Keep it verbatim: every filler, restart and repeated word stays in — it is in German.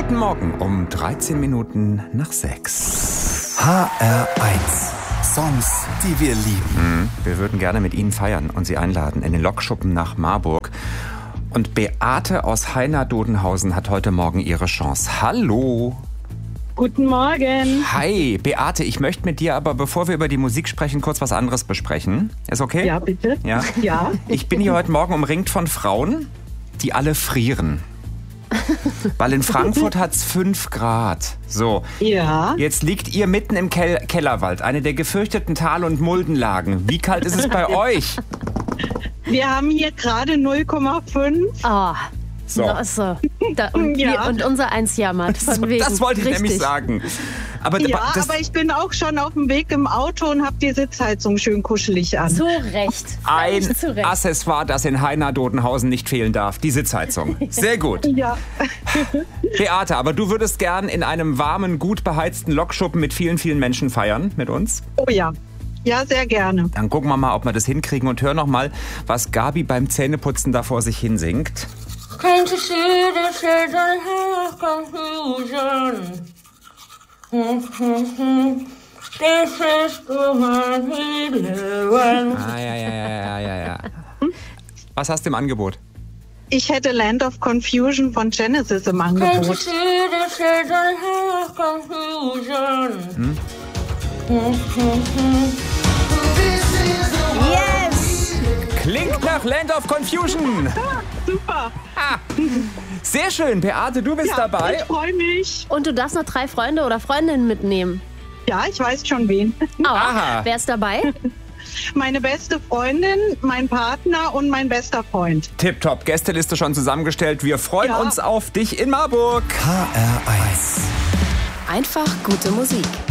Guten Morgen um dreizehn Minuten nach sechs. H R eins. Songs, die wir lieben. Hm, wir würden gerne mit Ihnen feiern und Sie einladen in den Lokschuppen nach Marburg. Und Beate aus Heiner-Dodenhausen hat heute Morgen ihre Chance. Hallo. Guten Morgen. Hi, Beate, ich möchte mit dir aber, bevor wir über die Musik sprechen, kurz was anderes besprechen. Ist okay? Ja, bitte. Ja. Ja. Ich bin hier heute Morgen umringt von Frauen, die alle frieren. Weil in Frankfurt hat es fünf Grad. So. Ja. Jetzt liegt ihr mitten im Kel- Kellerwald, eine der gefürchteten Tal- und Muldenlagen. Wie kalt ist es bei euch? Wir haben hier gerade null Komma fünf. Oh, So. no, so. Da, und, Ja. wir, und unser eins jammert. Von So, wegen. das wollte ich Richtig. nämlich sagen. Aber Ja, das, aber ich bin auch schon auf dem Weg im Auto und habe die Sitzheizung schön kuschelig an. Zu Recht. ein Völlig zu Recht. Accessoire, das in Heiner-Dodenhausen nicht fehlen darf, die Sitzheizung. Sehr gut. Ja. Beate, aber du würdest gern in einem warmen, gut beheizten Lokschuppen mit vielen, vielen Menschen feiern mit uns? Oh ja. Ja, sehr gerne. Dann gucken wir mal, ob wir das hinkriegen und hör noch mal, was Gabi beim Zähneputzen da vor sich hin singt. Can't you see this is a lot of confusion? This is the one we live. Ah, ja, ja, ja, ja, ja. Was hast du im Angebot? Ich hätte Land of Confusion von Genesis im Can't you Angebot. see this is a lot of confusion? Yes! Klingt nach Land of Confusion. Super. Sehr schön, Beate, du bist Ja, dabei. ich freue mich. Und du darfst noch drei Freunde oder Freundinnen mitnehmen. Ja, ich weiß schon wen. Oh, Aha. wer ist dabei? Meine beste Freundin, mein Partner und mein bester Freund. Tipptopp, Gästeliste schon zusammengestellt. Wir freuen Ja. uns auf dich in Marburg. H R eins. Einfach gute Musik.